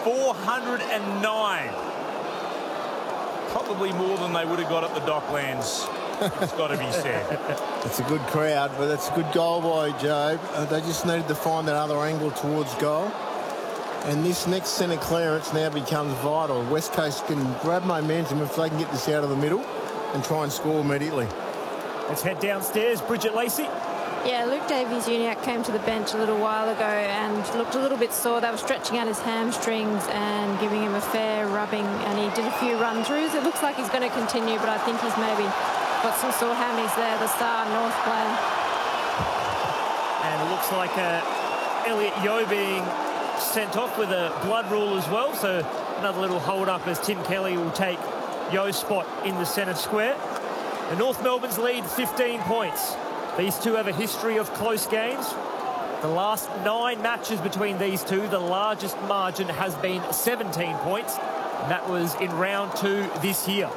409. Probably more than they would have got at the Docklands. It's got to be said. It's a good crowd, but it's a good goal by Jobe. They just needed to find that other angle towards goal. And this next centre clearance now becomes vital. West Coast can grab momentum if they can get this out of the middle and try and score immediately. Let's head downstairs. Bridget Lacey. Yeah, Luke Davies-Uniacke came to the bench a little while ago and looked a little bit sore. They were stretching out his hamstrings and giving him a fair rubbing, and he did a few run-throughs. It looks like he's going to continue, but I think he's maybe got some sore hammies there, the star North player. And it looks like Elliot Yeo being sent off with a blood rule as well, so another little hold-up as Tim Kelly will take Yeo's spot in the centre square. And North Melbourne's lead 15 points. These two have a history of close games. The last 9 matches between these two, the largest margin has been 17 points, and that was in round 2 this year.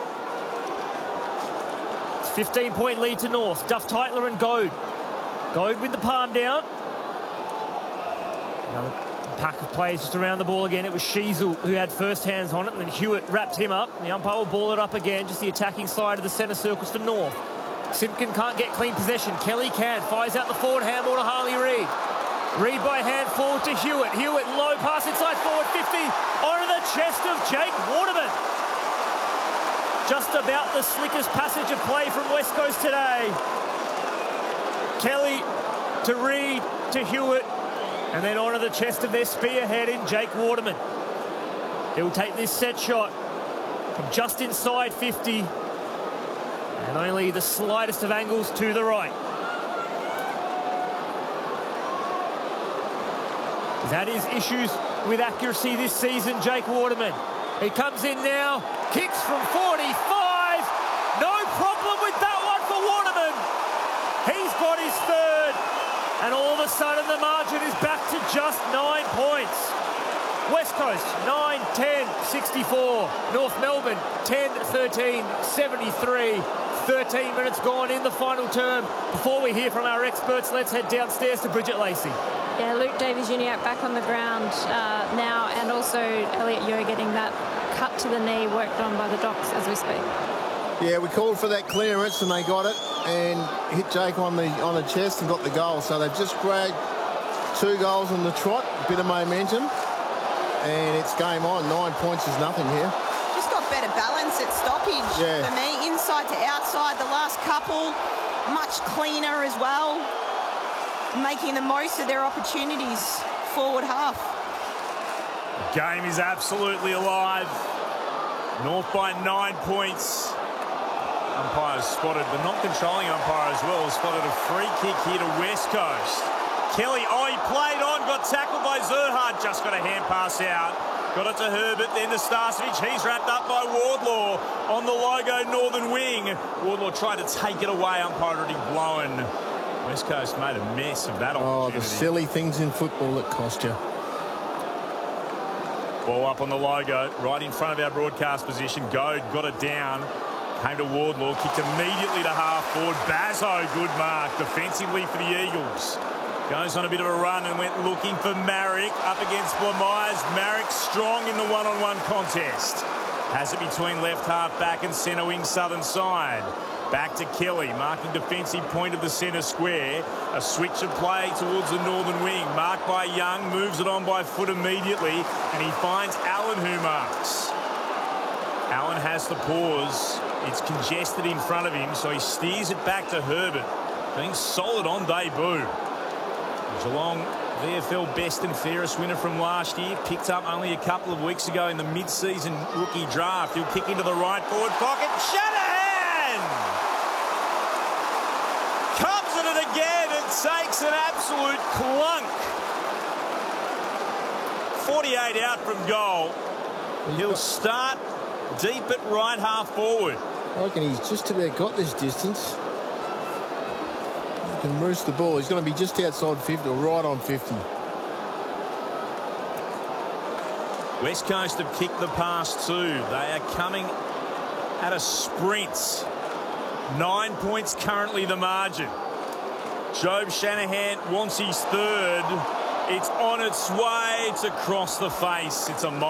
15-point lead to North. Duff Tytler and Goad. Goad with the palm down. Another pack of players just around the ball again. It was Sheasel who had first hands on it, and then Hewitt wrapped him up. The umpire will ball it up again, just the attacking side of the centre circles for North. Simpkin can't get clean possession. Kelly can. Fires out the forward handball to Harley Reid. Reid by hand forward to Hewitt. Hewitt low pass inside forward 50. Onto the chest of Jake Waterman. Just about the slickest passage of play from West Coast today. Kelly to Reid to Hewitt. And then onto the chest of their spearhead in Jake Waterman. He'll take this set shot from just inside 50. And only the slightest of angles to the right. He's had his issues with accuracy this season, Jake Waterman. He comes in now, kicks from 45. No problem with that one for Waterman. He's got his third. And all of a sudden the margin is back to just 9 points. West Coast, 9-10, 64. North Melbourne, 10-13, 73. 13 minutes gone in the final term. Before we hear from our experts, let's head downstairs to Bridget Lacey. Yeah, Luke Davies-Uniacke back on the ground now, and also Elliot Yeo getting that cut to the knee worked on by the Docks as we speak. Yeah, we called for that clearance and they got it and hit Jake on the chest and got the goal. So they've just grabbed 2 goals on the trot, a bit of momentum, and it's game on. 9 points is nothing here. Just got better balance at stoppage for me, inside to outside. The last couple, much cleaner as well, making the most of their opportunities forward half. The game is absolutely alive. North by 9 points. Umpire spotted, the non-controlling umpire as well, spotted a free kick here to West Coast. Kelly, he played on, got tackled by Zerhard, just got a hand pass out. Got it to Herbert, then to Starcevic. He's wrapped up by Wardlaw on the logo northern wing. Wardlaw tried to take it away, umpire already blown. West Coast made a mess of that opportunity. Oh, the silly things in football that cost you. Ball up on the logo, right in front of our broadcast position. Goad got it down. Came to Wardlaw, kicked immediately to half forward. Bazzo, good mark defensively for the Eagles. Goes on a bit of a run and went looking for Marrick up against Blamires. Marrick strong in the one-on-one contest. Has it between left half back and centre wing southern side. Back to Kelly, marking defensive point of the centre square. A switch of play towards the northern wing. Marked by Young, moves it on by foot immediately, and he finds Allen who marks. Allen has the pause. It's congested in front of him, so he steers it back to Herbert. Being solid on debut. Geelong, VFL best and fairest winner from last year. Picked up only a couple of weeks ago in the mid-season rookie draft. He'll kick into the right forward pocket. Shanahan! Comes at it again and takes an absolute clunk. 48 out from goal. He'll start deep at right half forward. I reckon he's just about got this distance. He can roost the ball. He's going to be just outside 50 or right on 50. West Coast have kicked the pass too. They are coming at a sprint. 9 points currently the margin. Jobe Shanahan wants his third. It's on its way to cross the face. It's a